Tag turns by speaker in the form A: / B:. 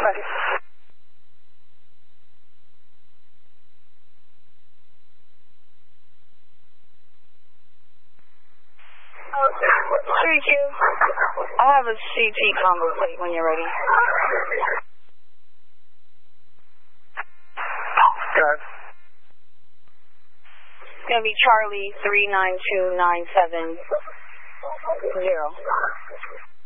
A: Bye.
B: Thank you.
A: I'll have a CT combo plate when you're ready.
C: Good.
A: It's going to be Charlie 392970.